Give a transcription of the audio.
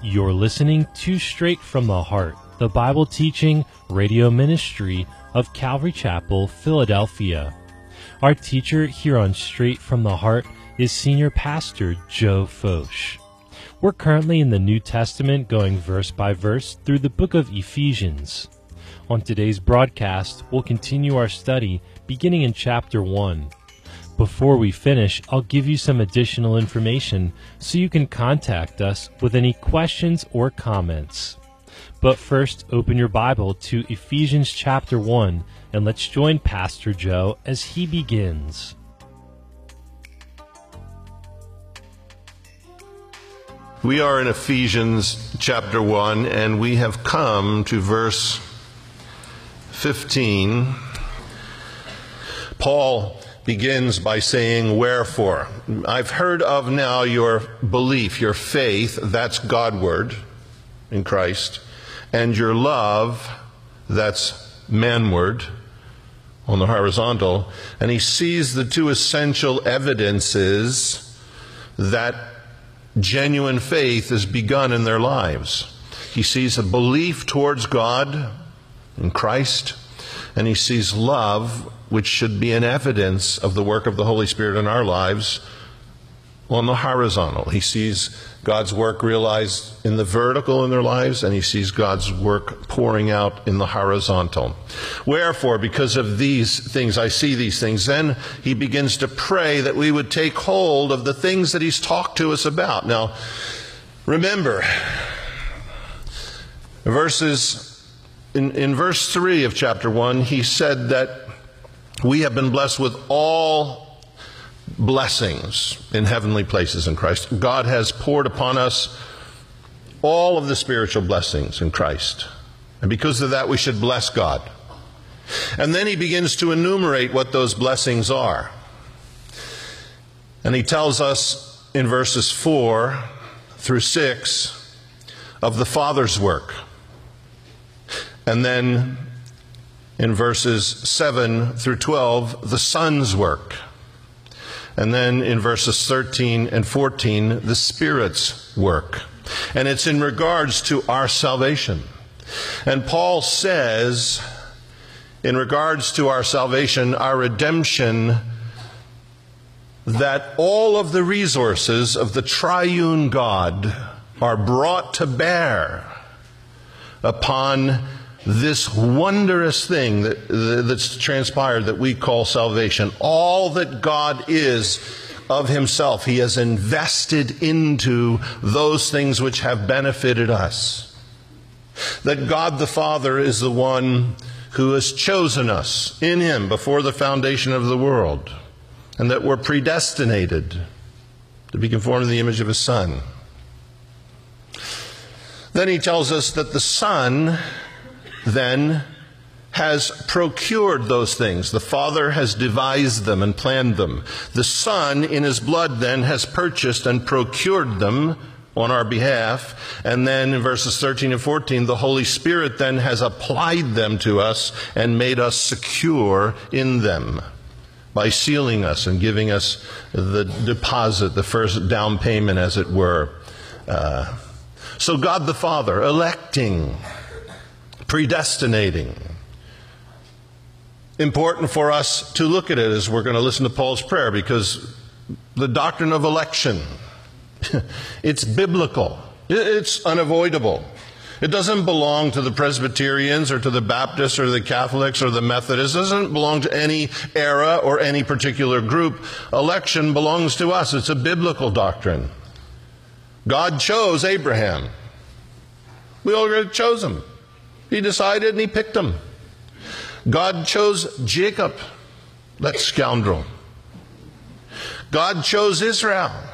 You're listening to Straight from the Heart, the Bible teaching radio ministry of Calvary Chapel, Philadelphia. Our teacher here on Straight from the Heart is Senior Pastor Joe Focht. We're currently in the New Testament, going verse by verse through the book of Ephesians. On today's broadcast, we'll continue our study beginning in chapter 1. Before we finish, I'll give you some additional information so you can contact us with any questions or comments. But first, open your Bible to Ephesians chapter 1, and let's join Pastor Joe as he begins. We are in Ephesians chapter 1, and we have come to verse 15. Paul begins by saying, "Wherefore, I've heard of now your belief, your faith," that's Godward in Christ, "and your love," that's manward on the horizontal. And he sees the two essential evidences that genuine faith is begun in their lives. He sees a belief towards God in Christ, and he sees love, which should be an evidence of the work of the Holy Spirit in our lives, on the horizontal. He sees God's work realized in the vertical in their lives, and he sees God's work pouring out in the horizontal. "Wherefore, because of these things, I see these things." Then he begins to pray that we would take hold of the things that he's talked to us about. Now, remember, in verse 3 of chapter 1, he said that we have been blessed with all blessings in heavenly places in Christ. God has poured upon us all of the spiritual blessings in Christ. And because of that, we should bless God. And then he begins to enumerate what those blessings are. And he tells us in verses 4 through 6 of the Father's work. And then in verses 7 through 12, the Son's work. And then in verses 13 and 14, the Spirit's work. And it's in regards to our salvation. And Paul says, in regards to our salvation, our redemption, that all of the resources of the triune God are brought to bear upon this wondrous thing that's transpired that we call salvation. All that God is of himself, he has invested into those things which have benefited us. That God the Father is the one who has chosen us in him before the foundation of the world, and that we're predestinated to be conformed to the image of his Son. Then he tells us that the Son then has procured those things. The Father has devised them and planned them. The Son, in his blood, then, has purchased and procured them on our behalf. And then in verses 13 and 14, the Holy Spirit then has applied them to us and made us secure in them by sealing us and giving us the deposit, the first down payment, as it were. So God the Father, electing, predestinating. Important for us to look at it as we're going to listen to Paul's prayer, because the doctrine of election, it's biblical. It's unavoidable. It doesn't belong to the Presbyterians or to the Baptists or the Catholics or the Methodists. It doesn't belong to any era or any particular group. Election belongs to us. It's a biblical doctrine. God chose Abraham. We already chose him. He decided and he picked him. God chose Jacob, that scoundrel. God chose Israel.